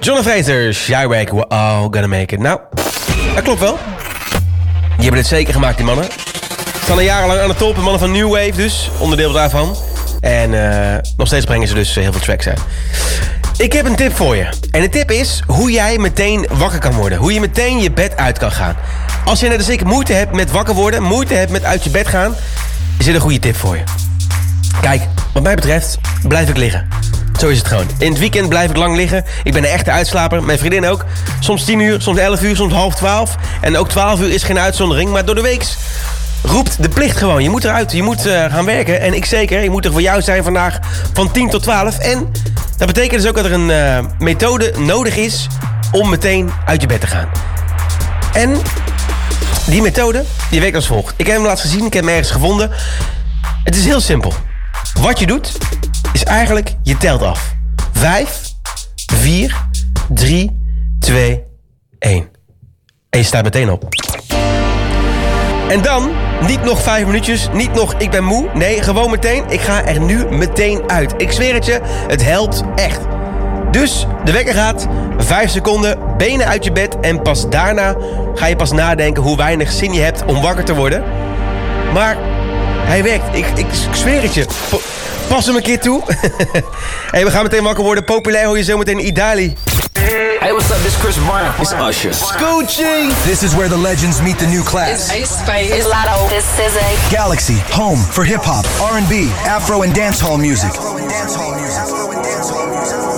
John Fraser, Chirac, we're all gonna make it. Nou, dat klopt wel. Die hebben dit zeker gemaakt, die mannen. Staan al jarenlang aan de top, de mannen van New Wave dus, onderdeel daarvan. En nog steeds brengen ze dus heel veel tracks uit. Ik heb een tip voor je. En de tip is hoe jij meteen wakker kan worden. Hoe je meteen je bed uit kan gaan. Als je net als ik moeite hebt met wakker worden, moeite hebt met uit je bed gaan, is dit een goede tip voor je. Kijk, wat mij betreft blijf ik liggen. Zo is het gewoon. In het weekend blijf ik lang liggen. Ik ben een echte uitslaper. Mijn vriendin ook. Soms 10 uur, soms 11 uur, soms 11:30. En ook 12 uur is geen uitzondering. Maar door de weeks roept de plicht gewoon. Je moet eruit, je moet gaan werken. En ik zeker. Je moet er voor jou zijn vandaag van 10 tot 12. En dat betekent dus ook dat er een methode nodig is om meteen uit je bed te gaan. En die methode, die werkt als volgt. Ik heb hem laatst gezien, ik heb hem ergens gevonden. Het is heel simpel. Wat je doet, is eigenlijk, je telt af. 5, 4, 3, 2, 1. En je staat meteen op. En dan, niet nog 5 minuutjes, niet nog ik ben moe. Nee, gewoon meteen, ik ga er nu meteen uit. Ik zweer het je, het helpt echt. Dus de wekker gaat, 5 seconden, benen uit je bed. En pas daarna ga je pas nadenken hoe weinig zin je hebt om wakker te worden. Maar hij werkt, ik zweer het je. Pas hem een keer toe. Hey, we gaan meteen wakker worden. Populair hoor je zo meteen Idali. Hey, what's up? This is Chris Brown. It's Usher. Scoochie! This is where the legends meet the new class. It's Ace Spice. It's Lotto. It's SZA. Galaxy, home for hip-hop, R&B, Afro and dancehall music.